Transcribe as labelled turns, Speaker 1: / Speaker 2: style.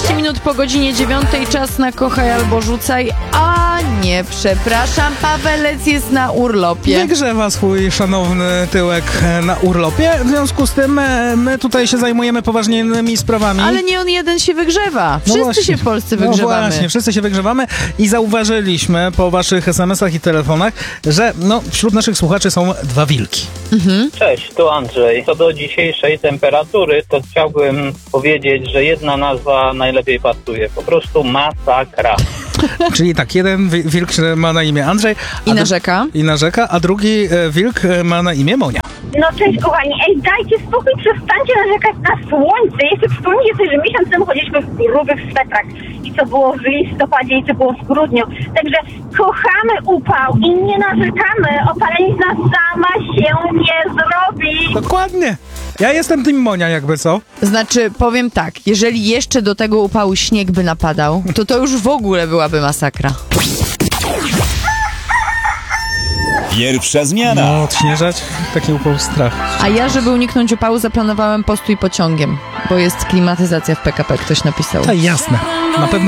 Speaker 1: 15 minut po godzinie 9, czas na Kochaj albo Rzucaj. A nie, przepraszam, Pawelec jest na urlopie.
Speaker 2: Wygrzewa swój szanowny tyłek na urlopie. W związku z tym my tutaj się zajmujemy poważnymi sprawami.
Speaker 1: Ale nie on jeden się wygrzewa. Wszyscy się w Polsce wygrzewamy.
Speaker 2: No właśnie, wszyscy się wygrzewamy i zauważyliśmy po waszych SMS-ach i telefonach, że wśród naszych słuchaczy są dwa wilki.
Speaker 3: Cześć, tu Andrzej. Co do dzisiejszej temperatury, to chciałbym powiedzieć, że jedna nazwa najlepiej pasuje. Po prostu masakra.
Speaker 2: Czyli tak, jeden wilk ma na imię Andrzej.
Speaker 1: I narzeka.
Speaker 2: A drugi wilk ma na imię Monia.
Speaker 4: No cześć kochani, dajcie spokój, przestańcie narzekać na słońce. Jeszcze przypomnijcie sobie, że miesiąc temu chodziliśmy w grubych swetrach i co było w listopadzie i co było w grudniu. Także kochamy upał i nie narzekamy. Opalenizna sama się nie zrobi.
Speaker 2: Dokładnie. Ja jestem tym Monia jakby, co?
Speaker 1: Znaczy, powiem tak, jeżeli jeszcze do tego upału śnieg by napadał, to już w ogóle byłaby masakra.
Speaker 5: Pierwsza zmiana.
Speaker 2: No, odśnieżać, taki upał strach.
Speaker 1: A ja, żeby uniknąć upału, zaplanowałem postój pociągiem, bo jest klimatyzacja w PKP, ktoś napisał.
Speaker 2: Tak, jasne. Na pewno